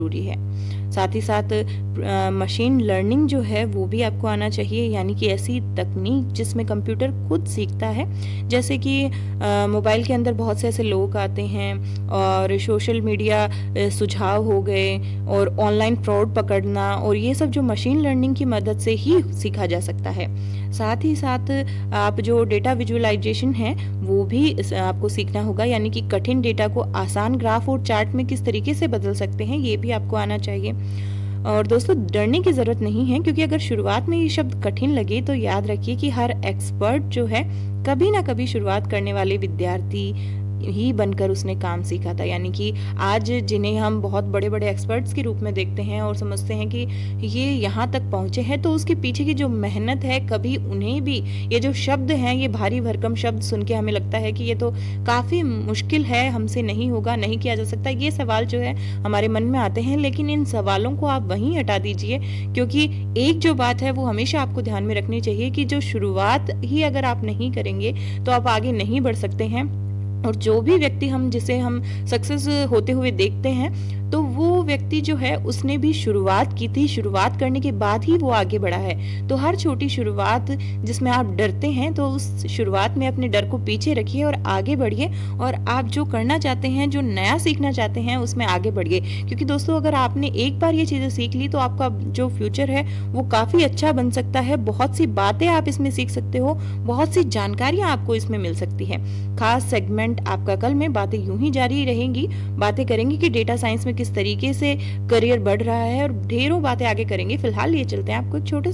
ज़रूरी है। साथ ही साथ मशीन लर्निंग जो है वो भी आपको आना चाहिए, यानी कि ऐसी तकनीक जिसमें कंप्यूटर खुद सीखता है। जैसे कि मोबाइल के अंदर बहुत से ऐसे लोग आते हैं और सोशल मीडिया सुझाव हो गए और ऑनलाइन फ्रॉड पकड़ना, और ये सब जो मशीन लर्निंग की मदद से ही सीखा जा सकता है। साथ ही साथ आप जो डेटा विजुअलाइजेशन है वो भी आपको सीखना होगा, यानी कि कठिन डेटा को आसान ग्राफ और चार्ट में किस तरीके से बदल सकते हैं, ये भी आपको आना चाहिए। और दोस्तों, डरने की ज़रूरत नहीं है, क्योंकि अगर शुरुआत में ये शब्द कठिन लगे तो याद रखिए कि हर एक्सपर्ट जो है कभी ना कभी शुरुआत करने वाले विद्यार्थी ही बनकर उसने काम सीखा था। यानी कि आज जिन्हें हम बहुत बड़े-बड़े एक्सपर्ट्स के रूप में देखते हैं और समझते हैं कि ये यहाँ तक पहुँचे हैं, तो उसके पीछे की जो मेहनत है, कभी उन्हें भी ये जो शब्द हैं, ये भारी भरकम शब्द सुन के हमें लगता है कि ये तो काफ़ी मुश्किल है, हमसे नहीं होगा, नहीं किया जा सकता। ये सवाल जो है हमारे मन में आते हैं, लेकिन इन सवालों को आप वहीं हटा दीजिए, क्योंकि एक जो बात है वो हमेशा आपको ध्यान में रखनी चाहिए कि जो शुरुआत ही अगर आप नहीं करेंगे तो आप आगे नहीं बढ़ सकते हैं। और जो भी व्यक्ति जिसे हम सक्सेस होते हुए देखते हैं, तो वो व्यक्ति जो है उसने भी शुरुआत की थी, शुरुआत करने के बाद ही वो आगे बढ़ा है। तो हर छोटी शुरुआत जिसमें आप डरते हैं, तो उस शुरुआत में अपने डर को पीछे रखिए और आगे बढ़िए, और आप जो करना चाहते हैं, जो नया सीखना चाहते हैं, उसमें आगे बढ़िए। क्योंकि दोस्तों, अगर आपने एक बार ये चीज़ें सीख ली तो आपका जो फ्यूचर है वो काफ़ी अच्छा बन सकता है। बहुत सी बातें आप इसमें सीख सकते हो, बहुत सी जानकारियाँ आपको इसमें मिल सकती है। खास सेगमेंट आपका कल में बातें यूं ही जारी रहेंगी, बातें करेंगे कि डेटा साइंस में किस तरीके से करियर बढ़ रहा है, और ढेरों बातें आगे करेंगे। फिलहाल ये चलते हैं आपको एक छोटे